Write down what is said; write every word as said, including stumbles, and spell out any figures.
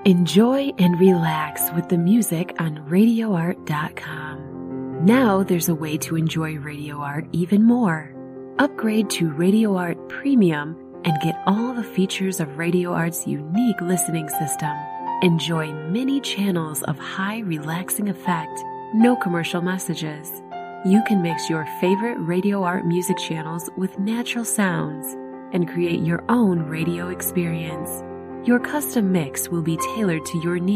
Enjoy and relax with the music on radio art dot com. Now there's a way to enjoy Radio Art even more. Upgrade to Radio Art Premium and get all the features of Radio Art's unique listening system. Enjoy many channels of high relaxing effect, no commercial messages. You can mix your favorite Radio Art music channels with natural sounds and create your own radio experience. Your custom mix will be tailored to your needs.